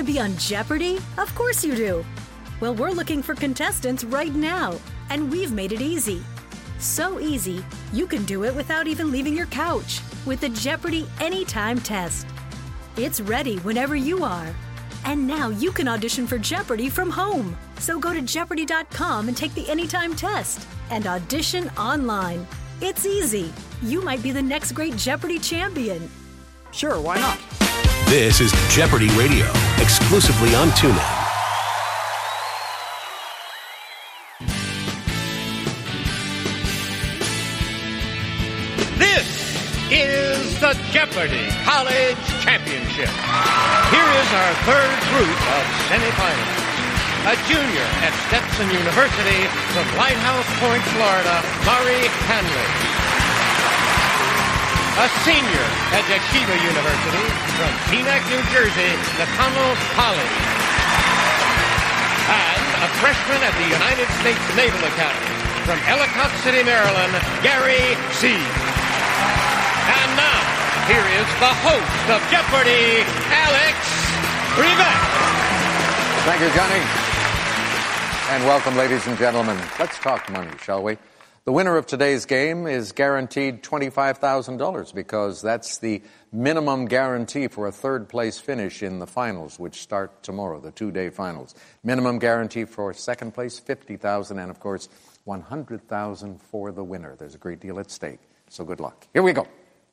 be on Jeopardy? Of course you do. Well, we're looking for contestants right now, and we've made it easy. So easy, you can do it without even leaving your couch with the Jeopardy Anytime test. It's ready whenever you are. And now you can audition for Jeopardy from home. So go to Jeopardy.com and take the Anytime test and audition online. It's easy. You might be the next great Jeopardy champion. Sure, why not? This is Jeopardy Radio, exclusively on TuneIn. This is the Jeopardy College Championship. Here is our third group of semifinalists. A junior at Stetson University from Lighthouse Point, Florida, Mari Hanley. A senior at Yeshiva University from Teaneck, New Jersey, Nakano Polly. And a freshman at the United States Naval Academy from Ellicott City, Maryland, Gary Seed. And now, here is the host of Jeopardy, Alex Trebek. Thank you, Johnny. And welcome, ladies and gentlemen. Let's talk money, shall we? The winner of today's game is guaranteed $25,000 because that's the minimum guarantee for a third-place finish in the finals, which start tomorrow, the two-day finals. Minimum guarantee for second place, $50,000, and, of course, $100,000 for the winner. There's a great deal at stake, so good luck. Here we go.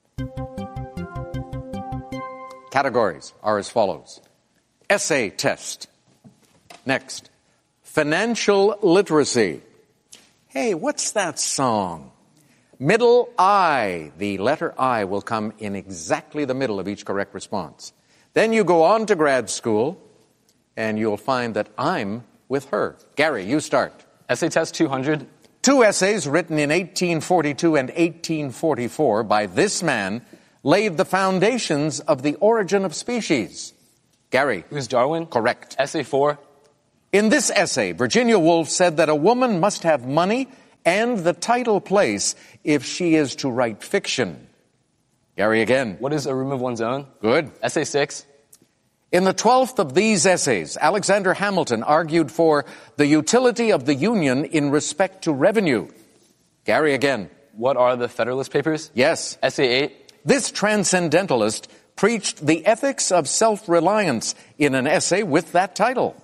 Categories are as follows. Essay test. Next, financial literacy. Hey, what's that song? Middle I. The letter I will come in exactly the middle of each correct response. Then you go on to grad school, and you'll find that I'm with her. Gary, you start. Essay test 200. 2 essays written in 1842 and 1844 by this man laid the foundations of the origin of species. Gary. Who's Darwin? Correct. Essay 4. In this essay, Virginia Woolf said that a woman must have money and the title place if she is to write fiction. Gary again. What is a room of one's own? Good. Essay 6. In the 12th of these essays, Alexander Hamilton argued for the utility of the Union in respect to revenue. Gary again. What are the Federalist Papers? Yes. Essay 8. This transcendentalist preached the ethics of self-reliance in an essay with that title.